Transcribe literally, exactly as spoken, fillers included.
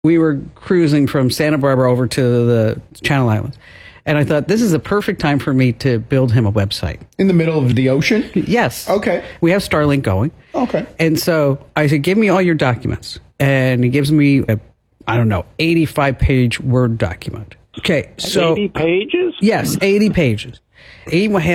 We were cruising from Santa Barbara over to the Channel Islands. And I thought, this is a perfect time for me to build him a website. In the middle of the ocean? Yes. Okay. We have Starlink going. Okay. And so I said, give me all your documents. And he gives me a, I don't know, eighty-five page Word document. Okay. So eighty pages? Yes, eighty pages. He